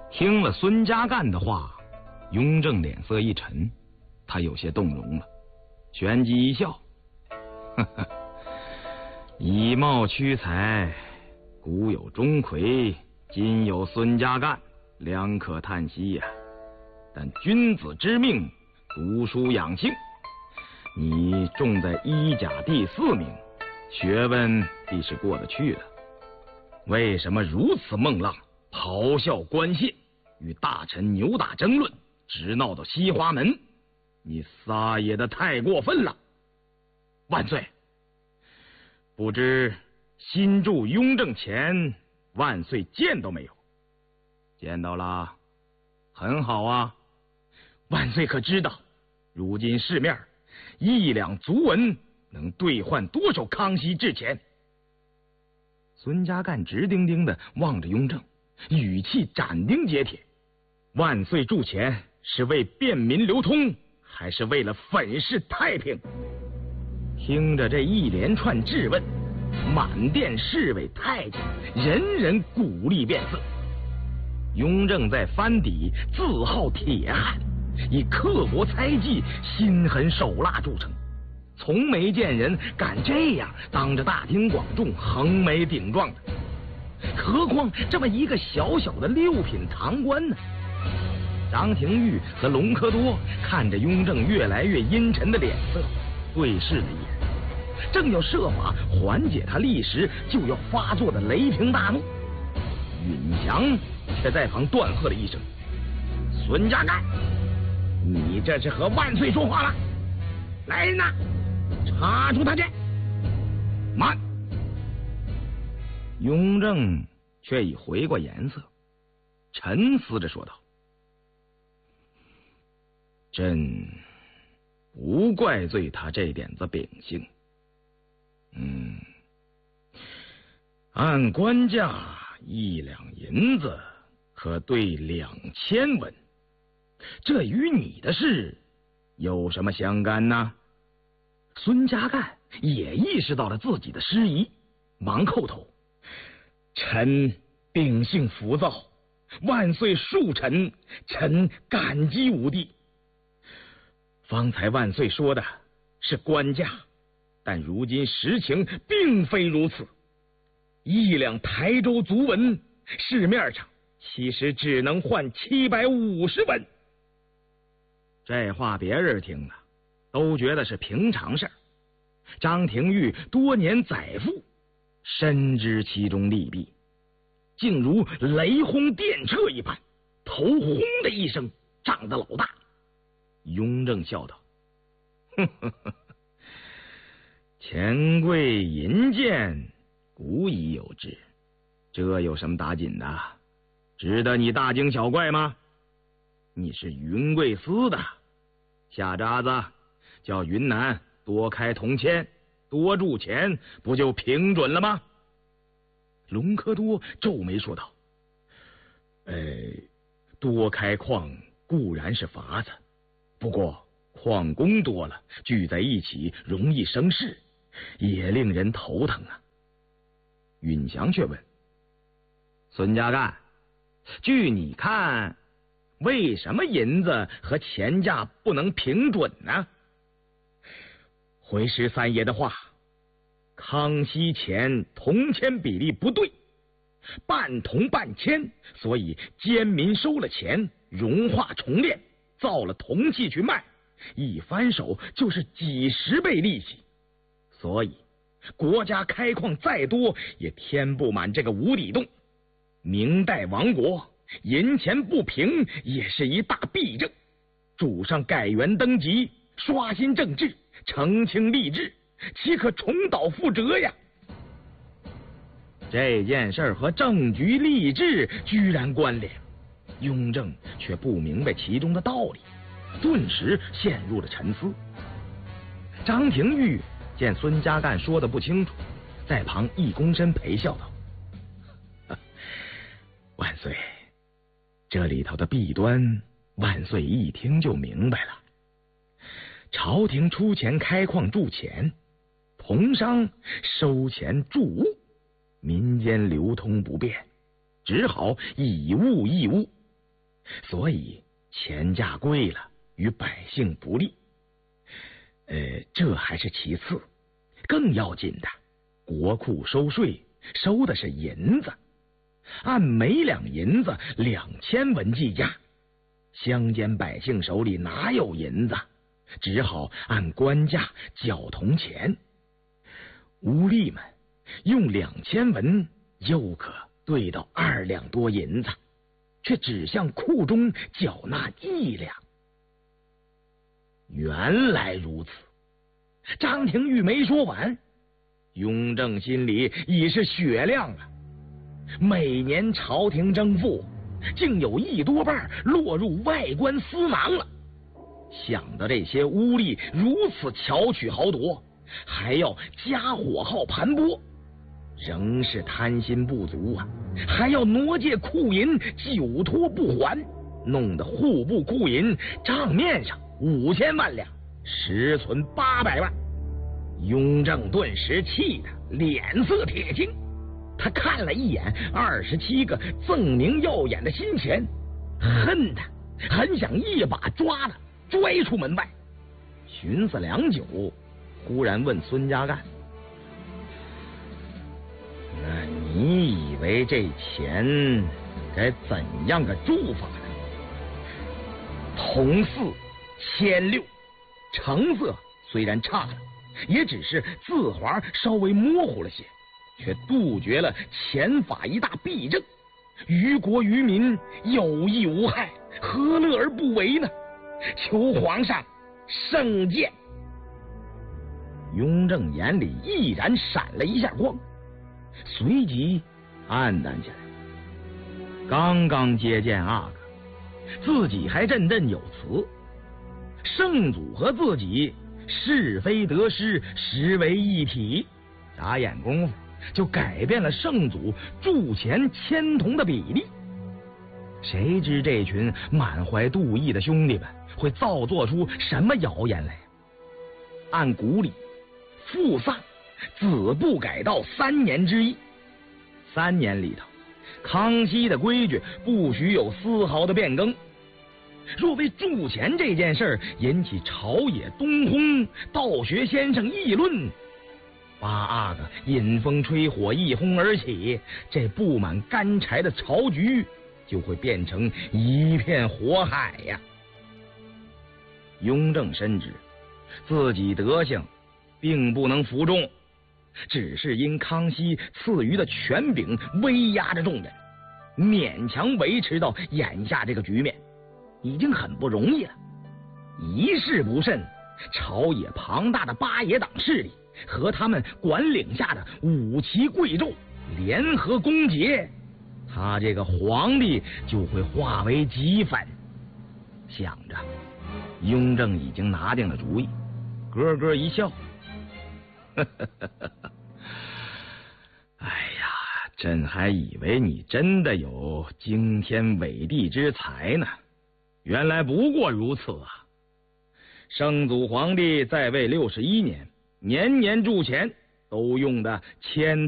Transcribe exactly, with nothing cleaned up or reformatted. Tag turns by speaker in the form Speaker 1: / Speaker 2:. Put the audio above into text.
Speaker 1: 听了孙家干的话，雍正脸色一沉，他有些动容了，旋即一笑，呵呵，以貌取才，古有钟馗，今有孙家干，良可叹息呀、啊。但君子之命，读书养性，你中在一甲第四名，学问必是过得去的。为什么如此孟浪，咆哮官谢，与大臣扭打争论，直闹到西华门？你撒野的太过分了！万岁！不知新筑雍正前，万岁见都没有？见到了，很好啊。万岁可知道，如今市面一两足文能兑换多少康熙制钱？孙家干直盯盯的望着雍正，语气斩钉截铁：万岁铸钱是为便民流通，还是为了粉饰太平？听着这一连串质问，满殿侍卫太监人人鼓励变色。雍正在藩邸自号铁汉，以刻薄猜忌、心狠手辣著称，从没见人敢这样当着大庭广众横眉顶撞的，何况这么一个小小的六品堂官呢？张廷玉和隆科多看着雍正越来越阴沉的脸色，对视了一眼，正要设法缓解他立时就要发作的雷霆大怒，允祥却在旁断喝了一声：孙家干，你这是和万岁说话了！来人呐，查出他去！慢！雍正却已回过颜色，沉思着说道：朕不怪罪他这点子秉性，嗯，按官价一两银子可兑两千文，这与你的事有什么相干呢？孙家干也意识到了自己的失仪，忙叩头：臣秉性浮躁，万岁恕臣，臣感激无地。方才万岁说的是官价，但如今实情并非如此。一两台州足文，市面上其实只能换七百五十文。这话别人听了都觉得是平常事儿，张廷玉多年载赋，深知其中利弊，竟如雷轰电掣一般，头轰的一声胀得老大。雍正笑道：呵呵呵，钱柜银鉴古已有之，这有什么打紧的？值得你大惊小怪吗？你是云贵司的，下札子叫云南多开铜签，多铸钱，不就平准了吗？隆科多皱眉说道：呃，多开矿固然是法子，不过矿工多了，聚在一起容易生事，也令人头疼啊。允祥却问：孙家干，据你看，为什么银子和钱价不能平准呢？回十三爷的话，康熙钱铜钱比例不对，半铜半铅，所以奸民收了钱，融化重炼，造了铜器去卖，一翻手就是几十倍利息，所以国家开矿再多也填不满这个无底洞。明代亡国，银钱不平也是一大弊政，主上改元登基，刷新政治，澄清吏治，岂可重蹈覆辙呀？这件事和政局吏治居然关联，雍正却不明白其中的道理，顿时陷入了沉思。张廷玉见孙家干说的不清楚，在旁一躬身陪笑道：万岁，这里头的弊端，万岁一听就明白了。朝廷出钱开矿铸钱，铜商收钱铸物，民间流通不便，只好以物易物，
Speaker 2: 所以钱价贵了，与百姓不利。呃，这还是其次，更要紧的，国库收税收的是银子，按每两银子两千文计价，乡间百姓手里哪有银子，只好按官价缴铜钱。污吏们用两千文又可兑到二两多银子，却只向库中缴纳一两。原来如此，张廷玉没说完，雍正心里已是雪亮了。每年朝廷征赋，竟有一多半落入外官私囊了。想到这些污吏如此巧取豪夺，还要加火耗盘剥，仍是贪心不足啊！还要挪借库银久拖不还，弄得户部库银账面上五千万两，实存八百万。雍正顿时气得脸色铁青，他看了一眼二十七个锃明耀眼的新钱，恨得很想一把抓了拽出门外。寻思良久，忽然问孙家干：“那你以为这钱该怎样个铸法呢？”铜四千六，成色虽然差了，也只是字划稍微模糊了些，却杜绝了钱法一大弊症，于国于民有益无害，何乐而不为呢？求皇上圣鉴。雍正眼里毅然闪了一下光，随即暗淡下来。刚刚接见阿哥，自己还振振有词，圣祖和自己是非得失实为一体，眨眼功夫就改变了圣祖铸钱铅铜的比例。谁知这群满怀妒意的兄弟们会造作出什么谣言来？按古礼，父丧子不改到三年之一，三年里头，康熙的规矩不许有丝毫的变更。若为铸钱这件事引起朝野东轰，道学先生议论，八阿哥引风吹火，一哄而起，这布满干柴的朝局就会变成一片火海呀！雍正深知自己德行并不能服众，只是因康熙赐予的权柄威压着众人，勉强维持到眼下这个局面，已经很不容易了。一事不慎，朝野庞大的八野党势力和他们管领下的五旗贵胄联合攻讦，他这个皇帝就会化为齑粉。想着，雍正已经拿定了主意，咯咯一笑，呵呵呵呵，哎呀，朕还以为你真的有惊天伟地之才呢，原来不过如此啊！圣祖皇帝在位六十一年，年年铸钱都用的铅